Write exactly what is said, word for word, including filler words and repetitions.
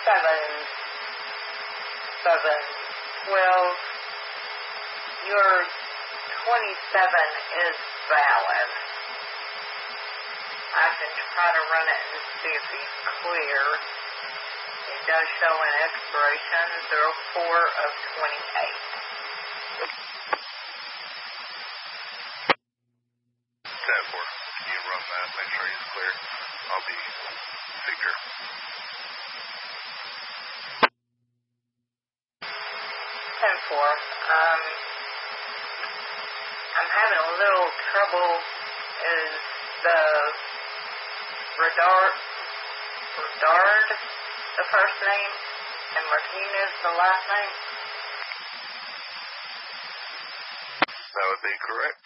seven, seven, twelve. Your twenty-seven is valid. I can try to run it and see if he's clear. It does show an expiration zero four of twenty-eight. ten four. Can you run that? Make sure he's clear. I'll be secure. ten four. Um, I'm having a little trouble. Is the Redard, Redard the first name and Martinez the last name? That would be correct.